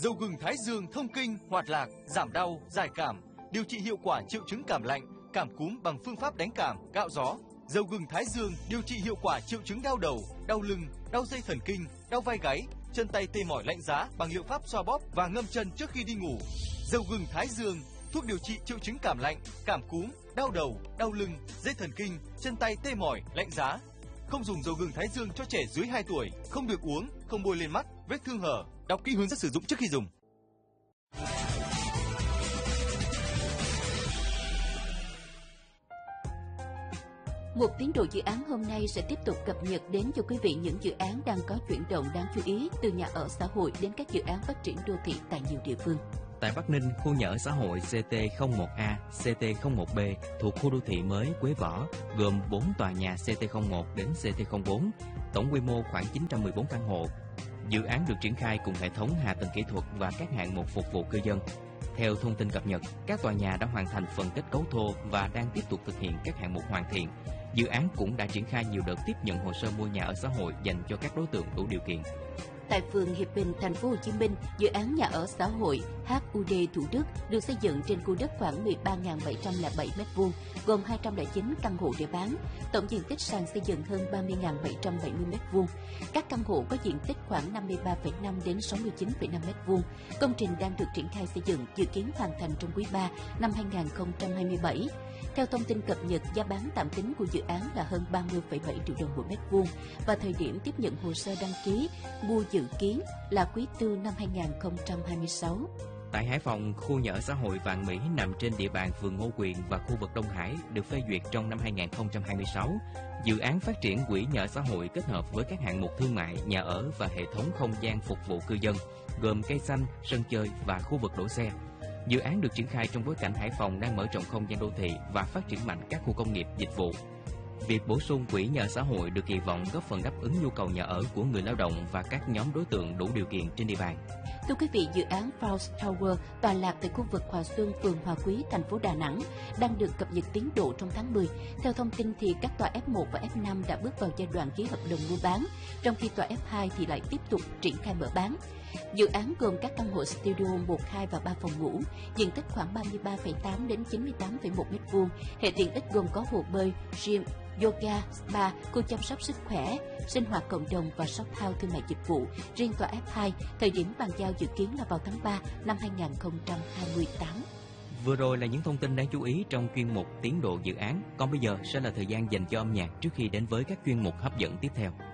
Dầu gừng Thái Dương thông kinh, hoạt lạc, giảm đau, giải cảm, điều trị hiệu quả triệu chứng cảm lạnh, cảm cúm bằng phương pháp đánh cảm, gạo gió. Dầu gừng Thái Dương điều trị hiệu quả triệu chứng đau đầu, đau lưng, đau dây thần kinh, đau vai gáy, chân tay tê mỏi lạnh giá bằng liệu pháp xoa bóp và ngâm chân trước khi đi ngủ. Dầu gừng Thái Dương, thuốc điều trị triệu chứng cảm lạnh, cảm cúm, đau đầu, đau lưng, dây thần kinh, chân tay tê mỏi, lạnh giá. Không dùng dầu gừng Thái Dương cho trẻ dưới 2 tuổi, không được uống, không bôi lên mắt, vết thương hở. Đọc kỹ hướng dẫn sử dụng trước khi dùng. Một tiến độ dự án hôm nay sẽ tiếp tục cập nhật đến cho quý vị những dự án đang có chuyển động đáng chú ý, từ nhà ở xã hội đến các dự án phát triển đô thị tại nhiều địa phương. Tại Bắc Ninh, khu nhà ở xã hội CT01A, CT01B thuộc khu đô thị mới Quế Võ gồm 4 tòa nhà CT01 đến CT04, tổng quy mô khoảng 914 căn hộ. Dự án được triển khai cùng hệ thống hạ tầng kỹ thuật và các hạng mục phục vụ cư dân. Theo thông tin cập nhật, các tòa nhà đã hoàn thành phần kết cấu thô và đang tiếp tục thực hiện các hạng mục hoàn thiện. Dự án cũng đã triển khai nhiều đợt tiếp nhận hồ sơ mua nhà ở xã hội dành cho các đối tượng đủ điều kiện. Tại phường Hiệp Bình, thành phố Hồ Chí Minh, dự án nhà ở xã hội HUD Thủ Đức được xây dựng trên khu đất khoảng 13.707 m2, gồm 209 căn hộ để bán. Tổng diện tích sàn xây dựng hơn 30.770 m2. Các căn hộ có diện tích khoảng 53,5 đến 69,5 m2. Công trình đang được triển khai xây dựng, dự kiến hoàn thành trong quý 3 năm 2027. Theo thông tin cập nhật, giá bán tạm tính của dự án là hơn 30,7 triệu đồng mỗi mét vuông và thời điểm tiếp nhận hồ sơ đăng ký mua dự kiến là quý 4 năm 2026. Tại Hải Phòng, khu nhà ở xã hội Vạn Mỹ nằm trên địa bàn phường Ngô Quyền và khu vực Đông Hải được phê duyệt trong năm 2026. Dự án phát triển quỹ nhà ở xã hội kết hợp với các hạng mục thương mại, nhà ở và hệ thống không gian phục vụ cư dân, gồm cây xanh, sân chơi và khu vực đỗ xe. Dự án được triển khai trong bối cảnh Hải Phòng đang mở rộng không gian đô thị và phát triển mạnh các khu công nghiệp, dịch vụ. Việc bổ sung quỹ nhà ở xã hội được kỳ vọng góp phần đáp ứng nhu cầu nhà ở của người lao động và các nhóm đối tượng đủ điều kiện trên địa bàn. Thưa quý vị, dự án Faust Tower tọa lạc tại khu vực Hòa Xuân, phường Hòa Quý, thành phố Đà Nẵng đang được cập nhật tiến độ trong tháng 10. Theo thông tin thì các tòa F1 và F5 đã bước vào giai đoạn ký hợp đồng mua bán, trong khi tòa F2 thì lại tiếp tục triển khai mở bán. Dự án gồm các căn hộ studio 1, 2 và 3 phòng ngủ, diện tích khoảng 33,8 đến 98,1 m2. Hệ tiện ích gồm có hồ bơi, gym, yoga, spa, khu chăm sóc sức khỏe, sinh hoạt cộng đồng và shop house thương mại dịch vụ. Riêng tòa F2, thời điểm bàn giao dự kiến là vào tháng 3 năm 2028. Vừa rồi là những thông tin đáng chú ý trong chuyên mục tiến độ dự án. Còn bây giờ sẽ là thời gian dành cho âm nhạc trước khi đến với các chuyên mục hấp dẫn tiếp theo.